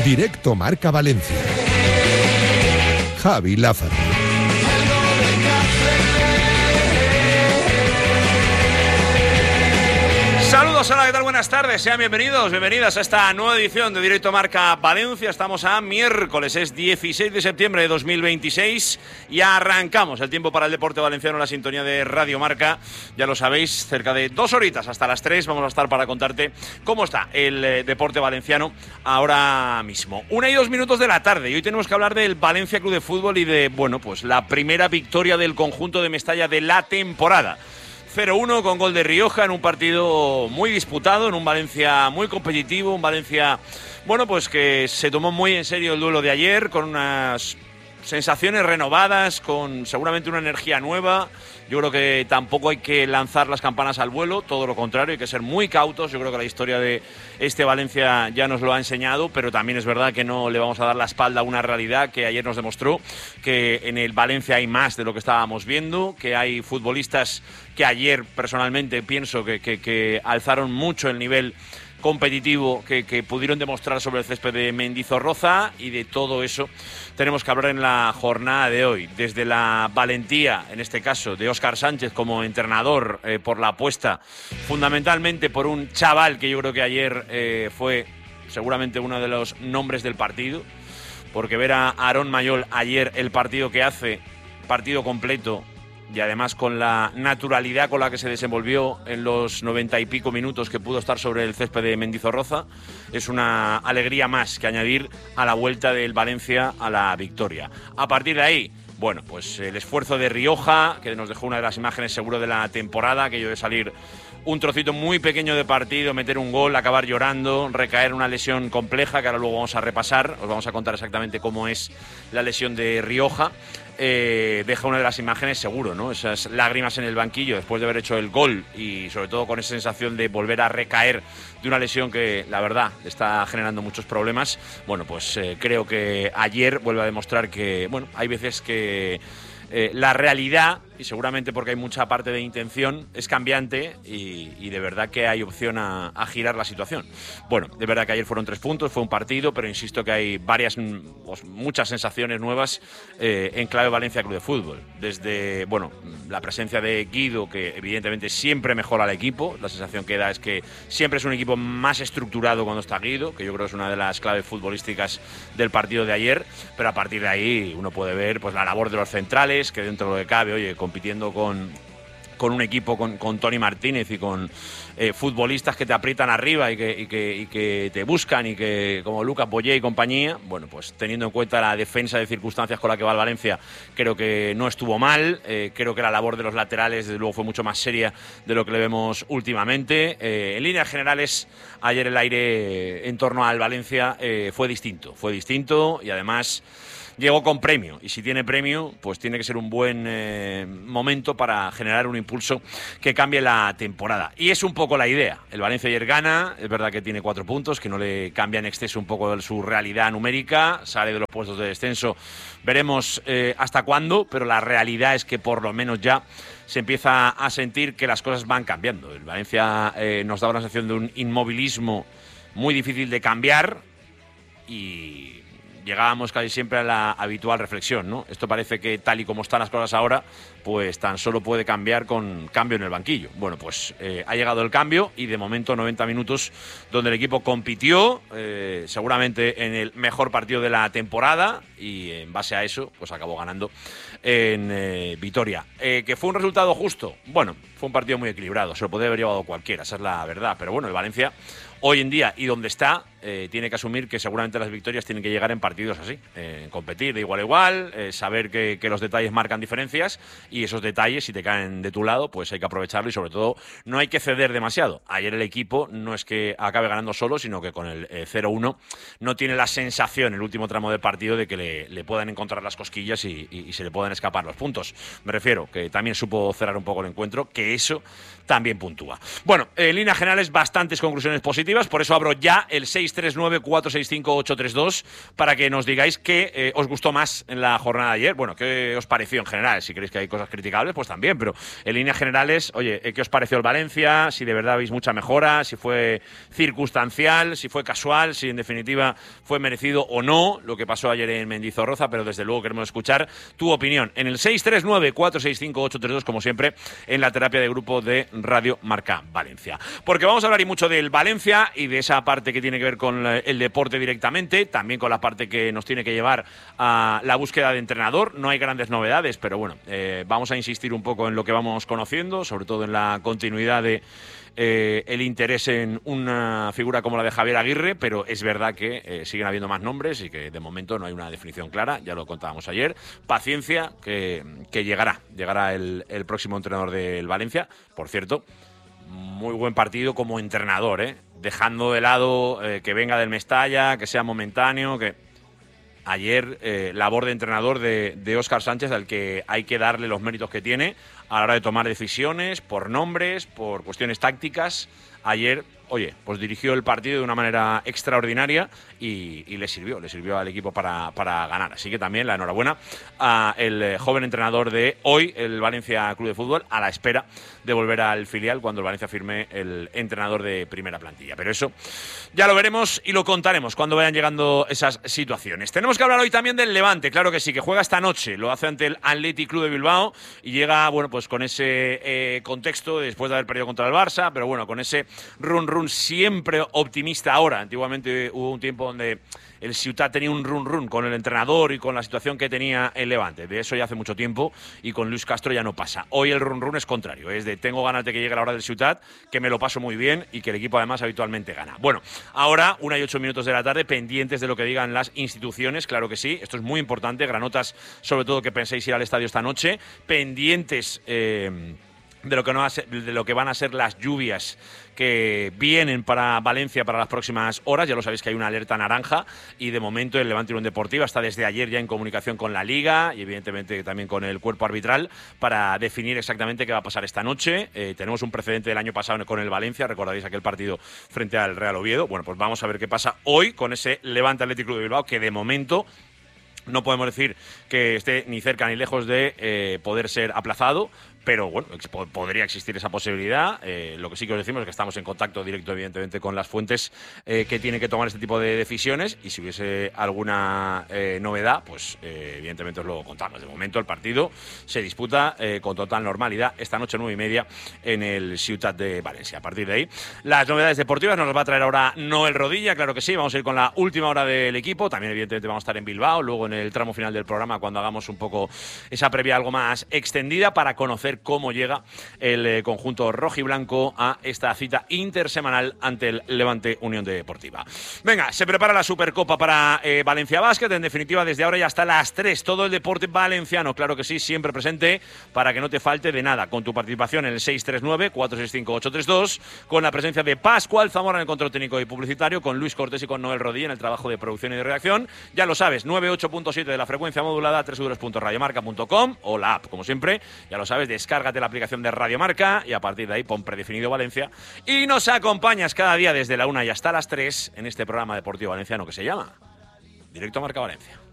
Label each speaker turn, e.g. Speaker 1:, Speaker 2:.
Speaker 1: Directo Marca Valencia. Javi Lázaro.
Speaker 2: Saludos, hola, ¿qué tal? Buenas tardes, sean bienvenidos, bienvenidas a esta nueva edición de Directo Marca Valencia. Estamos a miércoles, es 16 de septiembre de 2026 y arrancamos el tiempo para el deporte valenciano en la sintonía de Radio Marca. Ya lo sabéis, cerca de 2 horitas hasta las 3 vamos a estar para contarte cómo está el deporte valenciano ahora mismo. 1 y 2 minutos de la tarde y hoy tenemos que hablar del Valencia Club de Fútbol y de, bueno, pues la primera victoria del conjunto de Mestalla de la temporada. 0-1 con gol de Rioja en un partido muy disputado, en un Valencia muy competitivo, un Valencia, bueno, pues que se tomó muy en serio el duelo de ayer, con unas sensaciones renovadas, con seguramente una energía nueva. Yo creo que tampoco hay que lanzar las campanas al vuelo, todo lo contrario, hay que ser muy cautos. Yo creo que la historia de este Valencia ya nos lo ha enseñado, pero también es verdad que no le vamos a dar la espalda a una realidad que ayer nos demostró que en el Valencia hay más de lo que estábamos viendo, que hay futbolistas que ayer personalmente pienso que alzaron mucho el nivel competitivo que pudieron demostrar sobre el césped de Mendizorroza, y de todo eso tenemos que hablar en la jornada de hoy, desde la valentía, en este caso, de Óscar Sánchez como entrenador, por la apuesta fundamentalmente por un chaval que yo creo que ayer fue seguramente uno de los nombres del partido, porque ver a Aarón Mayol ayer, el partido que hace, partido completo, y además con la naturalidad con la que se desenvolvió en los 90 y pico minutos que pudo estar sobre el césped de Mendizorroza, es una alegría más que añadir a la vuelta del Valencia a la victoria. A partir de ahí, bueno, pues el esfuerzo de Rioja, que nos dejó una de las imágenes seguro de la temporada, aquello de salir un trocito muy pequeño de partido, meter un gol, acabar llorando, recaer en una lesión compleja, que ahora luego vamos a repasar, os vamos a contar exactamente cómo es la lesión de Rioja. Deja una de las imágenes seguro, ¿no? Esas lágrimas en el banquillo después de haber hecho el gol y sobre todo con esa sensación de volver a recaer de una lesión que la verdad está generando muchos problemas. Bueno, pues creo que ayer vuelve a demostrar que, bueno, hay veces que la realidad, y seguramente porque hay mucha parte de intención, es cambiante y de verdad que hay opción a girar la situación. Bueno, de verdad que ayer fueron 3 puntos, fue un partido, pero insisto que hay muchas sensaciones nuevas en clave Valencia Club de Fútbol. Desde, bueno, la presencia de Guido, que evidentemente siempre mejora al equipo. La sensación que da es que siempre es un equipo más estructurado cuando está Guido, que yo creo que es una de las claves futbolísticas del partido de ayer, pero a partir de ahí uno puede ver pues la labor de los centrales, que dentro de lo que cabe, oye, compitiendo con un equipo con Toni Martínez y con futbolistas que te aprietan arriba y que te buscan, y que como Lucas Boyé y compañía, bueno, pues teniendo en cuenta la defensa de circunstancias con la que va el Valencia, creo que no estuvo mal. Creo que la labor de los laterales desde luego fue mucho más seria de lo que le vemos últimamente. En líneas generales, ayer el aire en torno al Valencia fue distinto y además llegó con premio, y si tiene premio, pues tiene que ser un buen momento para generar un impulso que cambie la temporada. Y es un poco la idea. El Valencia ayer gana, es verdad que tiene 4 puntos, que no le cambia en exceso un poco su realidad numérica, sale de los puestos de descenso, veremos hasta cuándo, pero la realidad es que por lo menos ya se empieza a sentir que las cosas van cambiando. El Valencia nos da una sensación de un inmovilismo muy difícil de cambiar, y llegábamos casi siempre a la habitual reflexión, ¿no? Esto parece que tal y como están las cosas ahora, pues tan solo puede cambiar con cambio en el banquillo. Bueno, pues ha llegado el cambio y de momento 90 minutos donde el equipo compitió, seguramente en el mejor partido de la temporada, y en base a eso pues acabó ganando en Vitoria. ¿Que fue un resultado justo? Bueno, fue un partido muy equilibrado, se lo podría haber llevado cualquiera, esa es la verdad, pero bueno, el Valencia hoy en día y donde está, tiene que asumir que seguramente las victorias tienen que llegar en partidos así, competir de igual a igual, saber que los detalles marcan diferencias, y esos detalles, si te caen de tu lado, pues hay que aprovecharlo, y sobre todo no hay que ceder demasiado. Ayer el equipo no es que acabe ganando solo, sino que con el 0-1 no tiene la sensación, el último tramo del partido, de que le puedan encontrar las cosquillas y se le puedan escapar los puntos. Me refiero que también supo cerrar un poco el encuentro, que eso también puntúa. Bueno, en líneas generales, bastantes conclusiones positivas, por eso abro ya el 639-465-832 para que nos digáis qué os gustó más en la jornada de ayer. Bueno, qué os pareció en general, si creéis que hay cosas cosas criticables, pues también, pero en líneas generales, oye, ¿qué os pareció el Valencia? Si de verdad veis mucha mejora, si fue circunstancial, si fue casual, si en definitiva fue merecido o no lo que pasó ayer en Mendizorroza, pero desde luego queremos escuchar tu opinión en el 639-465-832, como siempre, en la terapia de grupo de Radio Marca Valencia. Porque vamos a hablar y mucho del Valencia y de esa parte que tiene que ver con el deporte directamente, también con la parte que nos tiene que llevar a la búsqueda de entrenador. No hay grandes novedades, pero bueno, vamos a insistir un poco en lo que vamos conociendo, sobre todo en la continuidad de el interés en una figura como la de Javier Aguirre, pero es verdad que siguen habiendo más nombres y que de momento no hay una definición clara, ya lo contábamos ayer. Paciencia, que llegará el próximo entrenador del Valencia. Por cierto, muy buen partido como entrenador, dejando de lado que venga del Mestalla, que sea momentáneo, que ayer labor de entrenador de Óscar Sánchez, al que hay que darle los méritos que tiene a la hora de tomar decisiones, por nombres, por cuestiones tácticas. Ayer, oye, pues dirigió el partido de una manera extraordinaria y le sirvió al equipo para ganar. Así que también la enhorabuena al joven entrenador de hoy, el Valencia Club de Fútbol, a la espera de volver al filial cuando el Valencia firme el entrenador de primera plantilla. Pero eso ya lo veremos y lo contaremos cuando vayan llegando esas situaciones. Tenemos que hablar hoy también del Levante, claro que sí, que juega esta noche, lo hace ante el Athletic Club de Bilbao y llega, bueno, pues con ese contexto después de haber perdido contra el Barça, pero bueno, con ese run siempre optimista ahora. Antiguamente hubo un tiempo donde el Ciutat tenía un run con el entrenador y con la situación que tenía el Levante. De eso ya hace mucho tiempo y con Luis Castro ya no pasa. Hoy el run es contrario, es de tengo ganas de que llegue la hora del Ciutat, que me lo paso muy bien y que el equipo además habitualmente gana. Bueno, ahora 1:08 de la tarde, pendientes de lo que digan las instituciones, claro que sí, esto es muy importante, granotas, sobre todo que penséis ir al estadio esta noche, pendientes de lo que van a ser las lluvias que vienen para Valencia para las próximas horas. Ya lo sabéis que hay una alerta naranja y de momento el Levante Unión Deportiva está desde ayer ya en comunicación con la Liga y evidentemente también con el cuerpo arbitral para definir exactamente qué va a pasar esta noche. Tenemos un precedente del año pasado con el Valencia, recordaréis aquel partido frente al Real Oviedo. Bueno, pues vamos a ver qué pasa hoy con ese Levante Atlético de Bilbao, que de momento no podemos decir que esté ni cerca ni lejos de poder ser aplazado, pero bueno, podría existir esa posibilidad. Lo que sí que os decimos es que estamos en contacto directo, evidentemente, con las fuentes que tienen que tomar este tipo de decisiones y si hubiese alguna novedad, pues evidentemente os lo contamos. De momento el partido se disputa con total normalidad esta noche 9:30 en el Ciutat de Valencia. A partir de ahí, las novedades deportivas nos las va a traer ahora Noel Rodilla, claro que sí. Vamos a ir con la última hora del equipo. También evidentemente vamos a estar en Bilbao, luego en el tramo final del programa cuando hagamos un poco esa previa algo más extendida para conocer cómo llega el conjunto rojiblanco a esta cita intersemanal ante el Levante Unión Deportiva. Venga, se prepara la Supercopa para Valencia Basket, en definitiva desde ahora y hasta las 3, todo el deporte valenciano, claro que sí, siempre presente para que no te falte de nada, con tu participación en el 639-465-832, con la presencia de Pascual Zamora en el control técnico y publicitario, con Luis Cortés y con Noel Rodilla en el trabajo de producción y de redacción. Ya lo sabes, 98.7 de la frecuencia modulada, www.radiomarca.com o la app, como siempre, ya lo sabes, descárgate la aplicación de Radio Marca y a partir de ahí pon predefinido Valencia y nos acompañas cada día desde la 1 y hasta las 3 en este programa deportivo valenciano que se llama Directo Marca Valencia.